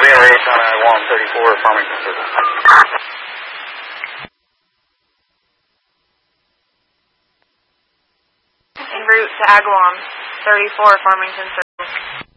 being reached on Guam 34, Farmington Circle. En route to Agawam 34, Farmington Circle.